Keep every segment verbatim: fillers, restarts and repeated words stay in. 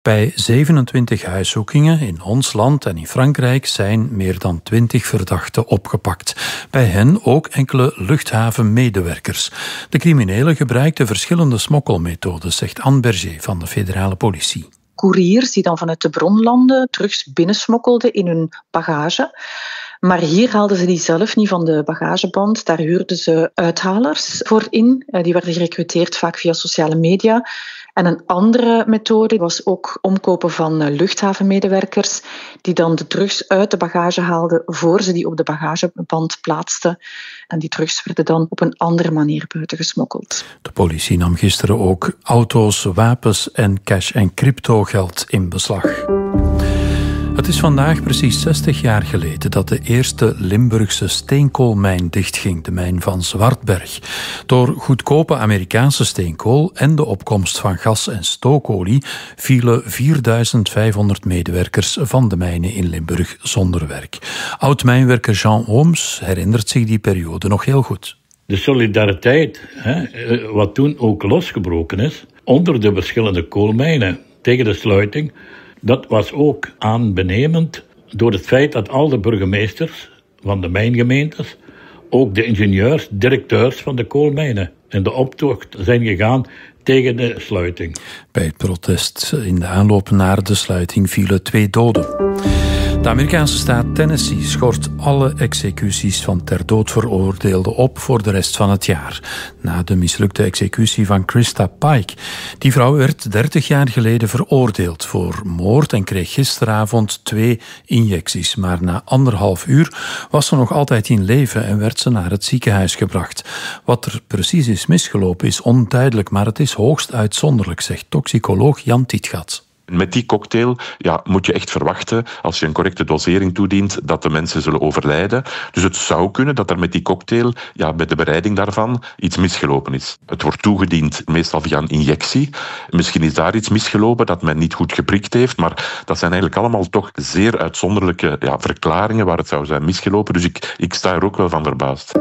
Bij zevenentwintig huiszoekingen in ons land en in Frankrijk zijn meer dan twintig verdachten opgepakt. Bij hen ook enkele luchthavenmedewerkers. De criminelen gebruikten verschillende smokkelmethodes, zegt Anne Berger van de federale politie. Couriers die dan vanuit de bronlanden drugs binnensmokkelden in hun bagage. Maar hier haalden ze die zelf niet van de bagageband. Daar huurden ze uithalers voor in. Die werden gerecruiteerd vaak via sociale media. En een andere methode was ook omkopen van luchthavenmedewerkers die dan de drugs uit de bagage haalden voor ze die op de bagageband plaatsten. En die drugs werden dan op een andere manier buiten gesmokkeld. De politie nam gisteren ook auto's, wapens en cash- en cryptogeld in beslag. Het is vandaag precies zestig jaar geleden dat de eerste Limburgse steenkoolmijn dichtging, de mijn van Zwartberg. Door goedkope Amerikaanse steenkool en de opkomst van gas- en stookolie vielen vierduizend vijfhonderd medewerkers van de mijnen in Limburg zonder werk. Oud-mijnwerker Jean Ooms herinnert zich die periode nog heel goed. De solidariteit, hè, wat toen ook losgebroken is, onder de verschillende koolmijnen tegen de sluiting, dat was ook aanbenemend door het feit dat al de burgemeesters van de mijngemeentes, ook de ingenieurs, directeurs van de koolmijnen, in de optocht zijn gegaan tegen de sluiting. Bij het protest in de aanloop naar de sluiting vielen twee doden. De Amerikaanse staat Tennessee schort alle executies van ter dood veroordeelden op voor de rest van het jaar. Na de mislukte executie van Krista Pike. Die vrouw werd dertig jaar geleden veroordeeld voor moord en kreeg gisteravond twee injecties. Maar na anderhalf uur was ze nog altijd in leven en werd ze naar het ziekenhuis gebracht. Wat er precies is misgelopen is onduidelijk, maar het is hoogst uitzonderlijk, zegt toxicoloog Jan Tietgat. Met die cocktail ja, moet je echt verwachten, als je een correcte dosering toedient, dat de mensen zullen overlijden. Dus het zou kunnen dat er met die cocktail, ja, bij de bereiding daarvan, iets misgelopen is. Het wordt toegediend meestal via een injectie. Misschien is daar iets misgelopen dat men niet goed geprikt heeft, maar dat zijn eigenlijk allemaal toch zeer uitzonderlijke ja, verklaringen waar het zou zijn misgelopen. Dus ik, ik sta er ook wel van verbaasd.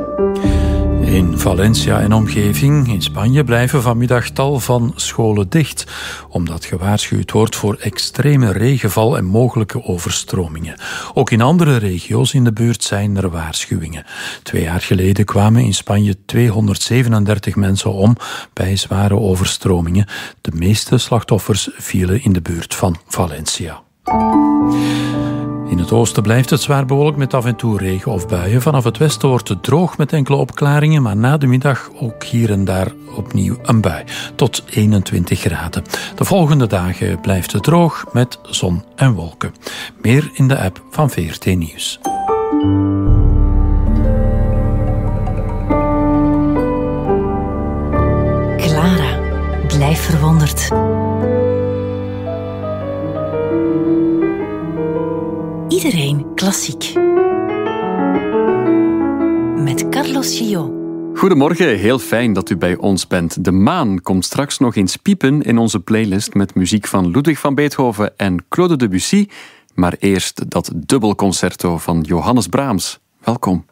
In Valencia en omgeving in Spanje blijven vanmiddag tal van scholen dicht, omdat gewaarschuwd wordt voor extreme regenval en mogelijke overstromingen. Ook in andere regio's in de buurt zijn er waarschuwingen. Twee jaar geleden kwamen in Spanje tweehonderdzevenendertig mensen om bij zware overstromingen. De meeste slachtoffers vielen in de buurt van Valencia. In het oosten blijft het zwaar bewolkt met af en toe regen of buien. Vanaf het westen wordt het droog met enkele opklaringen, maar na de middag ook hier en daar opnieuw een bui. Tot eenentwintig graden. De volgende dagen blijft het droog met zon en wolken. Meer in de app van V R T Nieuws. Clara, blijf verwonderd. Iedereen klassiek. Met Carlos Gillot. Goedemorgen, heel fijn dat u bij ons bent. De maan komt straks nog eens piepen in onze playlist met muziek van Ludwig van Beethoven en Claude Debussy. Maar eerst dat dubbelconcerto van Johannes Brahms. Welkom.